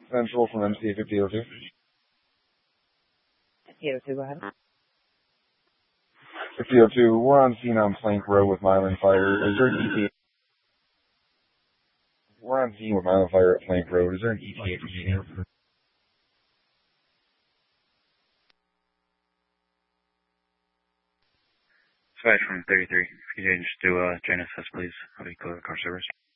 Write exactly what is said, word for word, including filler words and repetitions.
Central from M C fifty oh two. fifty oh two, go ahead. fifty oh two, we're on scene on Plank Road with Mylan Fire. Is there an E T A? We're on scene with Mylan Fire at Plank Road. Is there an E T A proceeding? Dispatch from thirty-three. If you can just do uh, Genesis, please. How do you call the car service?